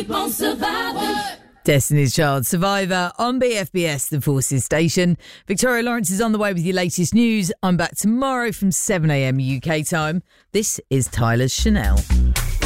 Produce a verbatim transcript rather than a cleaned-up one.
keep on surviving. Destiny's Child, Survivor on B F B S, the Forces Station. Victoria Lawrence is on the way with your latest news. I'm back tomorrow from seven a.m. U K time. This is Tyler's Chanel.